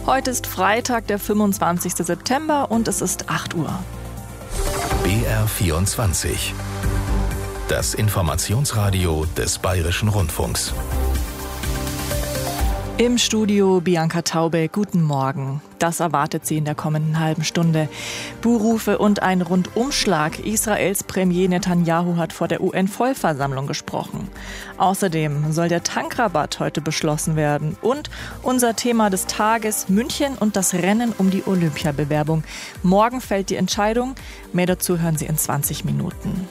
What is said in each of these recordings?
Heute ist Freitag, der 25. September und es ist 8 Uhr. BR24. Das Informationsradio des Bayerischen Rundfunks. Im Studio Bianca Taube, guten Morgen. Das erwartet Sie in der kommenden halben Stunde. Buhrufe und ein Rundumschlag. Israels Premier Netanyahu hat vor der UN-Vollversammlung gesprochen. Außerdem soll der Tankrabatt heute beschlossen werden. Und unser Thema des Tages: München und das Rennen um die Olympiabewerbung. Morgen fällt die Entscheidung. Mehr dazu hören Sie in 20 Minuten.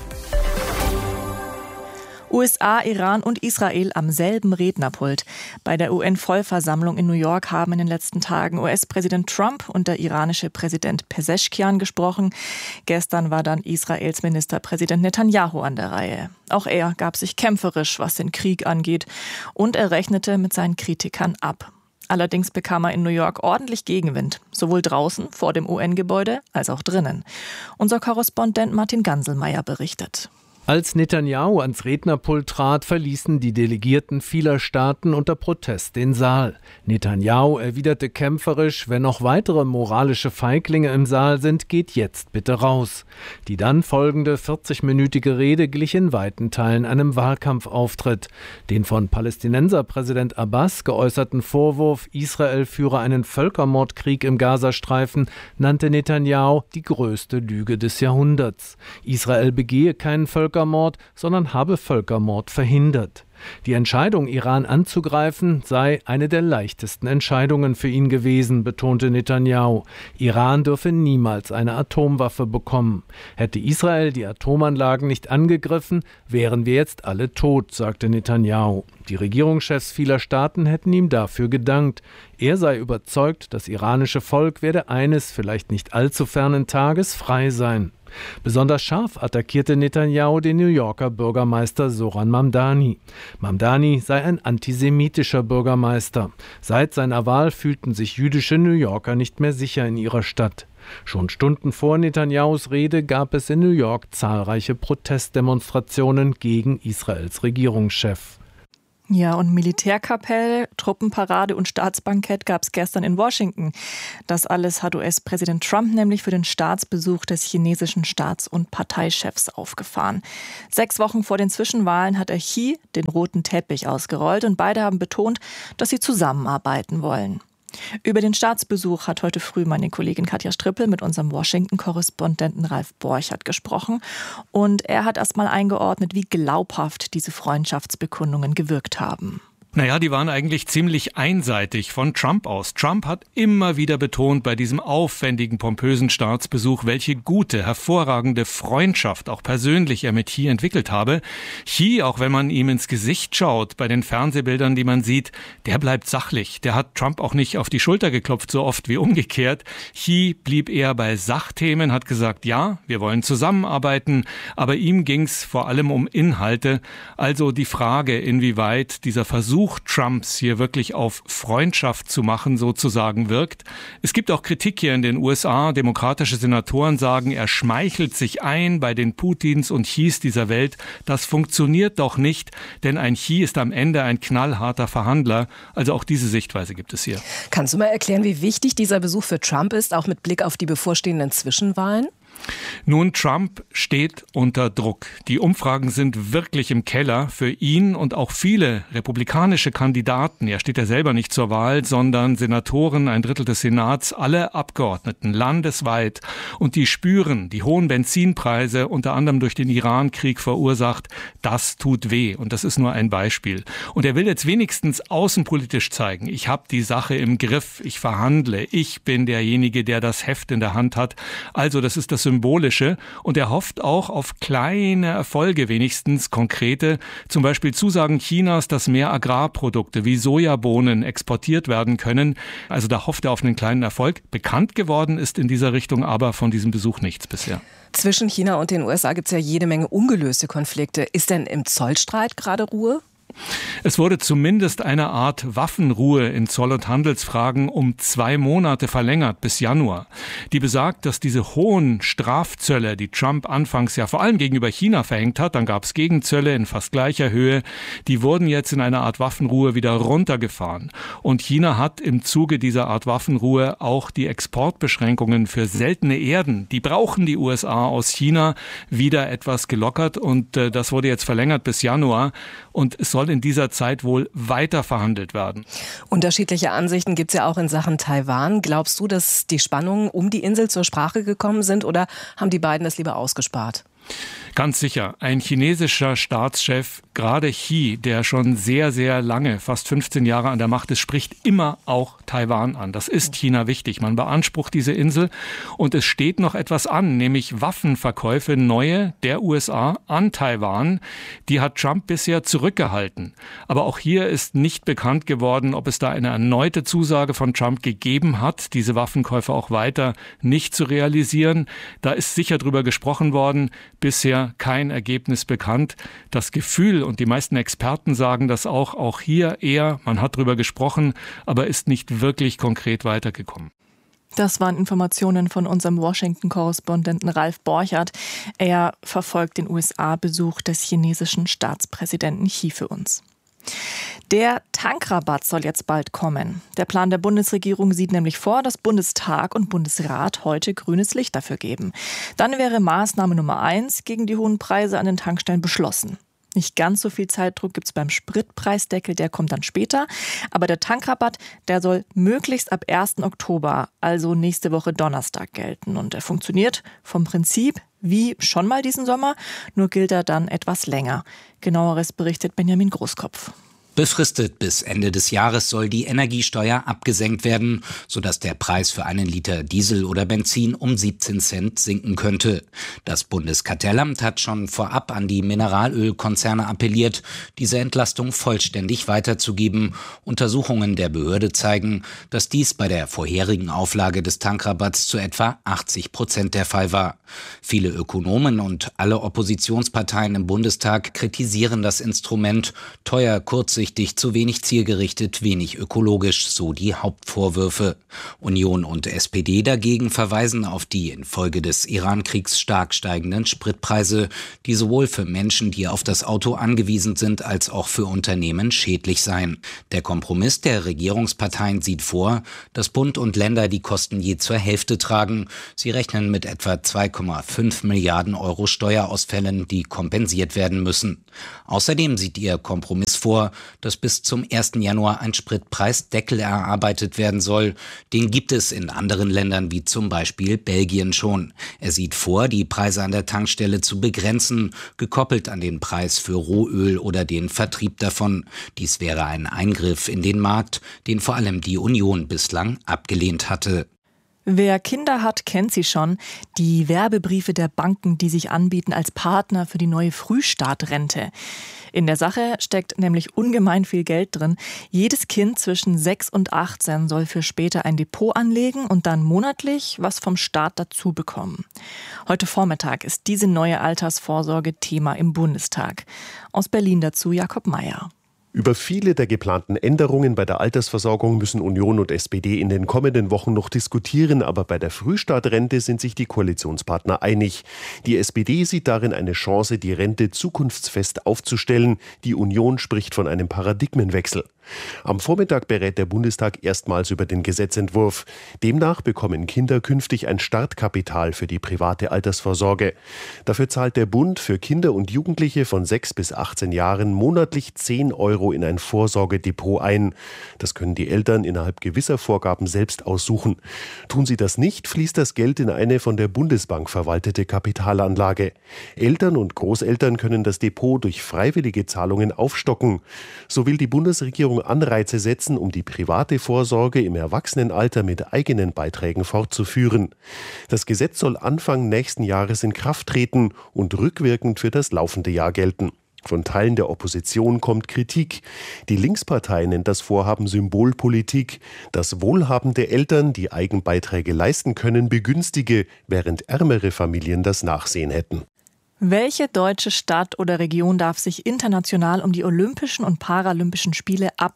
USA, Iran und Israel am selben Rednerpult. Bei der UN-Vollversammlung in New York haben in den letzten Tagen US-Präsident Trump und der iranische Präsident Pezeshkian gesprochen. Gestern war dann Israels Ministerpräsident Netanyahu an der Reihe. Auch er gab sich kämpferisch, was den Krieg angeht, und er rechnete mit seinen Kritikern ab. Allerdings bekam er in New York ordentlich Gegenwind, sowohl draußen vor dem UN-Gebäude als auch drinnen. Unser Korrespondent Martin Ganselmeier berichtet. Als Netanyahu ans Rednerpult trat, verließen die Delegierten vieler Staaten unter Protest den Saal. Netanyahu erwiderte kämpferisch: Wenn noch weitere moralische Feiglinge im Saal sind, geht jetzt bitte raus. Die dann folgende 40-minütige Rede glich in weiten Teilen einem Wahlkampfauftritt. Den von Palästinenserpräsident Abbas geäußerten Vorwurf, Israel führe einen Völkermordkrieg im Gazastreifen, nannte Netanyahu die größte Lüge des Jahrhunderts. Israel begehe keinen Völkermord, sondern habe Völkermord verhindert. Die Entscheidung, Iran anzugreifen, sei eine der leichtesten Entscheidungen für ihn gewesen, betonte Netanyahu. Iran dürfe niemals eine Atomwaffe bekommen. Hätte Israel die Atomanlagen nicht angegriffen, wären wir jetzt alle tot, sagte Netanyahu. Die Regierungschefs vieler Staaten hätten ihm dafür gedankt. Er sei überzeugt, das iranische Volk werde eines, vielleicht nicht allzu fernen Tages frei sein. Besonders scharf attackierte Netanyahu den New Yorker Bürgermeister Zohran Mamdani. Mamdani sei ein antisemitischer Bürgermeister. Seit seiner Wahl fühlten sich jüdische New Yorker nicht mehr sicher in ihrer Stadt. Schon Stunden vor Netanyahus Rede gab es in New York zahlreiche Protestdemonstrationen gegen Israels Regierungschef. Ja, und Militärkapell, Truppenparade und Staatsbankett gab es gestern in Washington. Das alles hat US-Präsident Trump nämlich für den Staatsbesuch des chinesischen Staats- und Parteichefs aufgefahren. 6 Wochen vor den Zwischenwahlen hat er Xi den roten Teppich ausgerollt und beide haben betont, dass sie zusammenarbeiten wollen. Über den Staatsbesuch hat heute früh meine Kollegin Katja Strippel mit unserem Washington-Korrespondenten Ralf Borchert gesprochen. Und er hat erst mal eingeordnet, wie glaubhaft diese Freundschaftsbekundungen gewirkt haben. Naja, die waren eigentlich ziemlich einseitig von Trump aus. Trump hat immer wieder betont bei diesem aufwendigen, pompösen Staatsbesuch, welche gute, hervorragende Freundschaft auch persönlich er mit Xi entwickelt habe. Xi, auch wenn man ihm ins Gesicht schaut, bei den Fernsehbildern, die man sieht, der bleibt sachlich. Der hat Trump auch nicht auf die Schulter geklopft, so oft wie umgekehrt. Xi blieb eher bei Sachthemen, hat gesagt, ja, wir wollen zusammenarbeiten, aber ihm ging's vor allem um Inhalte. Also die Frage, inwieweit dieser Versuch Trumps hier wirklich auf Freundschaft zu machen sozusagen wirkt. Es gibt auch Kritik hier in den USA. Demokratische Senatoren sagen, er schmeichelt sich ein bei den Putins und Xis dieser Welt. Das funktioniert doch nicht, denn ein Xi ist am Ende ein knallharter Verhandler. Also auch diese Sichtweise gibt es hier. Kannst du mal erklären, wie wichtig dieser Besuch für Trump ist, auch mit Blick auf die bevorstehenden Zwischenwahlen? Nun, Trump steht unter Druck. Die Umfragen sind wirklich im Keller für ihn und auch viele republikanische Kandidaten. Er steht ja selber nicht zur Wahl, sondern Senatoren, 1/3 des Senats, alle Abgeordneten landesweit. Und die spüren die hohen Benzinpreise, unter anderem durch den Iran-Krieg verursacht. Das tut weh und das ist nur ein Beispiel. Und er will jetzt wenigstens außenpolitisch zeigen, ich habe die Sache im Griff, ich verhandle, ich bin derjenige, der das Heft in der Hand hat. Also das ist das Symbolische und er hofft auch auf kleine Erfolge, wenigstens konkrete, zum Beispiel Zusagen Chinas, dass mehr Agrarprodukte wie Sojabohnen exportiert werden können. Also da hofft er auf einen kleinen Erfolg. Bekannt geworden ist in dieser Richtung aber von diesem Besuch nichts bisher. Zwischen China und den USA gibt es ja jede Menge ungelöste Konflikte. Ist denn im Zollstreit gerade Ruhe? Es wurde zumindest eine Art Waffenruhe in Zoll- und Handelsfragen um 2 Monate verlängert bis Januar. Die besagt, dass diese hohen Strafzölle, die Trump anfangs ja vor allem gegenüber China verhängt hat, dann gab es Gegenzölle in fast gleicher Höhe, die wurden jetzt in einer Art Waffenruhe wieder runtergefahren. Und China hat im Zuge dieser Art Waffenruhe auch die Exportbeschränkungen für seltene Erden, die brauchen die USA aus China, wieder etwas gelockert und das wurde jetzt verlängert bis Januar und es soll in dieser Zeit wohl weiter verhandelt werden. Unterschiedliche Ansichten gibt es ja auch in Sachen Taiwan. Glaubst du, dass die Spannungen um die Insel zur Sprache gekommen sind oder haben die beiden das lieber ausgespart? Ganz sicher. Ein chinesischer Staatschef, gerade Xi, der schon sehr, sehr lange, fast 15 Jahre an der Macht ist, spricht immer auch Taiwan an. Das ist China wichtig. Man beansprucht diese Insel und es steht noch etwas an, nämlich Waffenverkäufe neue der USA an Taiwan. Die hat Trump bisher zurückgehalten. Aber auch hier ist nicht bekannt geworden, ob es da eine erneute Zusage von Trump gegeben hat, diese Waffenkäufe auch weiter nicht zu realisieren. Da ist sicher drüber gesprochen worden. Bisher kein Ergebnis bekannt. Das Gefühl, und die meisten Experten sagen das auch hier eher, man hat drüber gesprochen, aber ist nicht wirklich konkret weitergekommen. Das waren Informationen von unserem Washington-Korrespondenten Ralf Borchert. Er verfolgt den USA-Besuch des chinesischen Staatspräsidenten Xi für uns. Der Tankrabatt soll jetzt bald kommen. Der Plan der Bundesregierung sieht nämlich vor, dass Bundestag und Bundesrat heute grünes Licht dafür geben. Dann wäre Maßnahme Nummer 1 gegen die hohen Preise an den Tankstellen beschlossen. Nicht ganz so viel Zeitdruck gibt es beim Spritpreisdeckel, der kommt dann später. Aber der Tankrabatt, der soll möglichst ab 1. Oktober, also nächste Woche Donnerstag, gelten. Und er funktioniert vom Prinzip wie schon mal diesen Sommer, nur gilt er dann etwas länger. Genaueres berichtet Benjamin Großkopf. Befristet bis Ende des Jahres soll die Energiesteuer abgesenkt werden, sodass der Preis für einen Liter Diesel oder Benzin um 17 Cent sinken könnte. Das Bundeskartellamt hat schon vorab an die Mineralölkonzerne appelliert, diese Entlastung vollständig weiterzugeben. Untersuchungen der Behörde zeigen, dass dies bei der vorherigen Auflage des Tankrabatts zu etwa 80% der Fall war. Viele Ökonomen und alle Oppositionsparteien im Bundestag kritisieren das Instrument. Teuer, kurzsichtig, zu wenig zielgerichtet, wenig ökologisch, so die Hauptvorwürfe. Union und SPD dagegen verweisen auf die infolge des Iran-Kriegs stark steigenden Spritpreise, die sowohl für Menschen, die auf das Auto angewiesen sind, als auch für Unternehmen schädlich seien. Der Kompromiss der Regierungsparteien sieht vor, dass Bund und Länder die Kosten je zur Hälfte tragen. Sie rechnen mit etwa 2,5 Milliarden Euro Steuerausfällen, die kompensiert werden müssen. Außerdem sieht ihr Kompromiss vor, dass bis zum 1. Januar ein Spritpreisdeckel erarbeitet werden soll. Den gibt es in anderen Ländern wie zum Beispiel Belgien schon. Er sieht vor, die Preise an der Tankstelle zu begrenzen, gekoppelt an den Preis für Rohöl oder den Vertrieb davon. Dies wäre ein Eingriff in den Markt, den vor allem die Union bislang abgelehnt hatte. Wer Kinder hat, kennt sie schon. Die Werbebriefe der Banken, die sich anbieten als Partner für die neue Frühstartrente. In der Sache steckt nämlich ungemein viel Geld drin. Jedes Kind zwischen 6 und 18 soll für später ein Depot anlegen und dann monatlich was vom Staat dazu bekommen. Heute Vormittag ist diese neue Altersvorsorge Thema im Bundestag. Aus Berlin dazu Jakob Mayer. Über viele der geplanten Änderungen bei der Altersversorgung müssen Union und SPD in den kommenden Wochen noch diskutieren, aber bei der Frühstartrente sind sich die Koalitionspartner einig. Die SPD sieht darin eine Chance, die Rente zukunftsfest aufzustellen. Die Union spricht von einem Paradigmenwechsel. Am Vormittag berät der Bundestag erstmals über den Gesetzentwurf. Demnach bekommen Kinder künftig ein Startkapital für die private Altersvorsorge. Dafür zahlt der Bund für Kinder und Jugendliche von 6 bis 18 Jahren monatlich 10 Euro in ein Vorsorgedepot ein. Das können die Eltern innerhalb gewisser Vorgaben selbst aussuchen. Tun sie das nicht, fließt das Geld in eine von der Bundesbank verwaltete Kapitalanlage. Eltern und Großeltern können das Depot durch freiwillige Zahlungen aufstocken. So will die Bundesregierung Anreize setzen, um die private Vorsorge im Erwachsenenalter mit eigenen Beiträgen fortzuführen. Das Gesetz soll Anfang nächsten Jahres in Kraft treten und rückwirkend für das laufende Jahr gelten. Von Teilen der Opposition kommt Kritik. Die Linkspartei nennt das Vorhaben Symbolpolitik, das wohlhabende Eltern die Eigenbeiträge leisten können, begünstige, während ärmere Familien das Nachsehen hätten. Welche deutsche Stadt oder Region darf sich international um die Olympischen und Paralympischen Spiele ab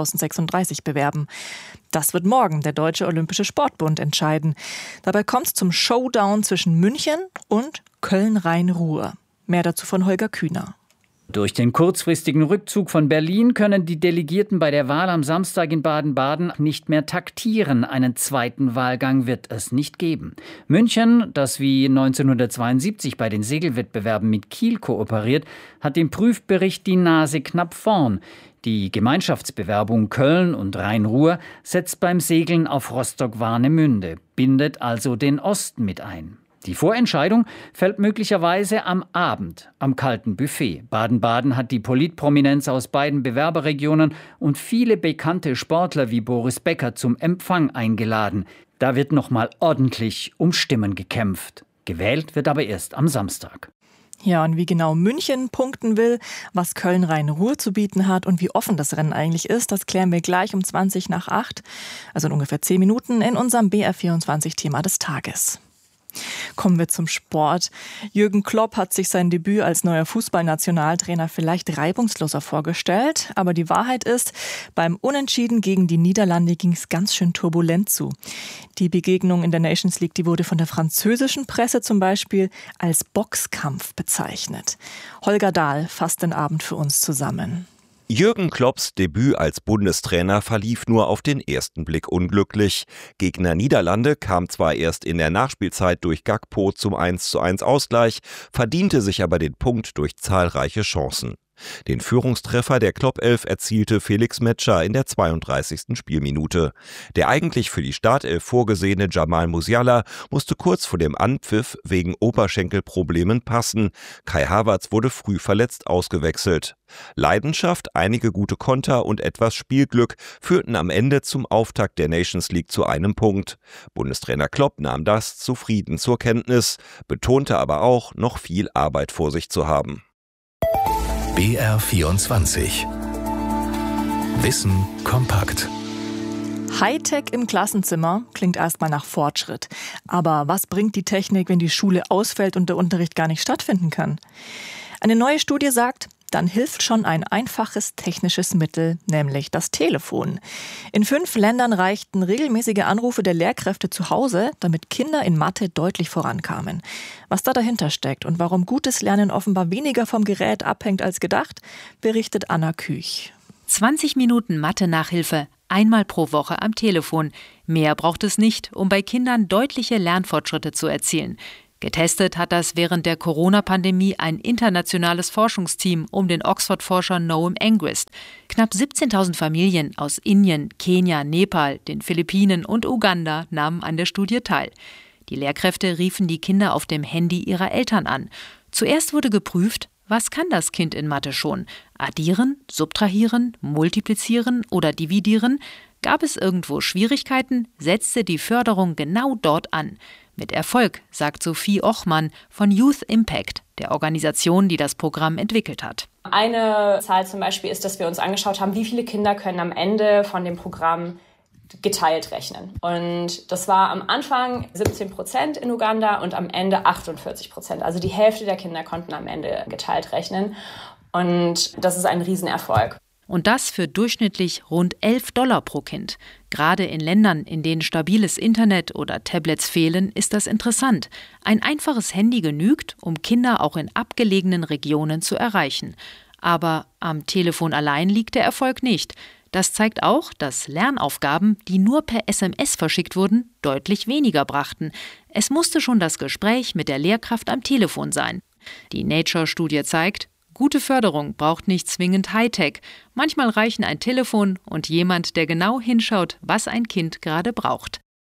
2036 bewerben? Das wird morgen der Deutsche Olympische Sportbund entscheiden. Dabei kommt es zum Showdown zwischen München und Köln-Rhein-Ruhr. Mehr dazu von Holger Kühner. Durch den kurzfristigen Rückzug von Berlin können die Delegierten bei der Wahl am Samstag in Baden-Baden nicht mehr taktieren. Einen zweiten Wahlgang wird es nicht geben. München, das wie 1972 bei den Segelwettbewerben mit Kiel kooperiert, hat im Prüfbericht die Nase knapp vorn. Die Gemeinschaftsbewerbung Köln und Rhein-Ruhr setzt beim Segeln auf Rostock-Warnemünde, bindet also den Osten mit ein. Die Vorentscheidung fällt möglicherweise am Abend am kalten Buffet. Baden-Baden hat die Politprominenz aus beiden Bewerberregionen und viele bekannte Sportler wie Boris Becker zum Empfang eingeladen. Da wird nochmal ordentlich um Stimmen gekämpft. Gewählt wird aber erst am Samstag. Ja, und wie genau München punkten will, was Köln-Rhein-Ruhr zu bieten hat und wie offen das Rennen eigentlich ist, das klären wir gleich um 20:20, also in ungefähr 10 Minuten, in unserem BR24-Thema des Tages. Kommen wir zum Sport. Jürgen Klopp hat sich sein Debüt als neuer Fußballnationaltrainer vielleicht reibungsloser vorgestellt. Aber die Wahrheit ist, beim Unentschieden gegen die Niederlande ging es ganz schön turbulent zu. Die Begegnung in der Nations League, die wurde von der französischen Presse zum Beispiel als Boxkampf bezeichnet. Holger Dahl fasst den Abend für uns zusammen. Jürgen Klopps Debüt als Bundestrainer verlief nur auf den ersten Blick unglücklich. Gegner Niederlande kam zwar erst in der Nachspielzeit durch Gakpo zum 1:1 Ausgleich, verdiente sich aber den Punkt durch zahlreiche Chancen. Den Führungstreffer der Klopp-Elf erzielte Felix Metscher in der 32. Spielminute. Der eigentlich für die Startelf vorgesehene Jamal Musiala musste kurz vor dem Anpfiff wegen Oberschenkelproblemen passen. Kai Havertz wurde früh verletzt ausgewechselt. Leidenschaft, einige gute Konter und etwas Spielglück führten am Ende zum Auftakt der Nations League zu einem Punkt. Bundestrainer Klopp nahm das zufrieden zur Kenntnis, betonte aber auch, noch viel Arbeit vor sich zu haben. BR24 Wissen kompakt. Hightech im Klassenzimmer klingt erstmal nach Fortschritt. Aber was bringt die Technik, wenn die Schule ausfällt und der Unterricht gar nicht stattfinden kann? Eine neue Studie sagt, dann hilft schon ein einfaches technisches Mittel, nämlich das Telefon. In 5 Ländern reichten regelmäßige Anrufe der Lehrkräfte zu Hause, damit Kinder in Mathe deutlich vorankamen. Was da dahinter steckt und warum gutes Lernen offenbar weniger vom Gerät abhängt als gedacht, berichtet Anna Küch. 20 Minuten Mathe-Nachhilfe, einmal pro Woche am Telefon. Mehr braucht es nicht, um bei Kindern deutliche Lernfortschritte zu erzielen. Getestet hat das während der Corona-Pandemie ein internationales Forschungsteam um den Oxford-Forscher Noam Engrist. Knapp 17.000 Familien aus Indien, Kenia, Nepal, den Philippinen und Uganda nahmen an der Studie teil. Die Lehrkräfte riefen die Kinder auf dem Handy ihrer Eltern an. Zuerst wurde geprüft, was kann das Kind in Mathe schon? Addieren, subtrahieren, multiplizieren oder dividieren? Gab es irgendwo Schwierigkeiten, setzte die Förderung genau dort an. Mit Erfolg, sagt Sophie Ochmann von Youth Impact, der Organisation, die das Programm entwickelt hat. Eine Zahl zum Beispiel ist, dass wir uns angeschaut haben, wie viele Kinder können am Ende von dem Programm geteilt rechnen. Und das war am Anfang 17% in Uganda und am Ende 48%. Also die Hälfte der Kinder konnten am Ende geteilt rechnen. Und das ist ein Riesenerfolg. Und das für durchschnittlich rund $11 pro Kind. Gerade in Ländern, in denen stabiles Internet oder Tablets fehlen, ist das interessant. Ein einfaches Handy genügt, um Kinder auch in abgelegenen Regionen zu erreichen. Aber am Telefon allein liegt der Erfolg nicht. Das zeigt auch, dass Lernaufgaben, die nur per SMS verschickt wurden, deutlich weniger brachten. Es musste schon das Gespräch mit der Lehrkraft am Telefon sein. Die Nature-Studie zeigt, gute Förderung braucht nicht zwingend Hightech. Manchmal reichen ein Telefon und jemand, der genau hinschaut, was ein Kind gerade braucht.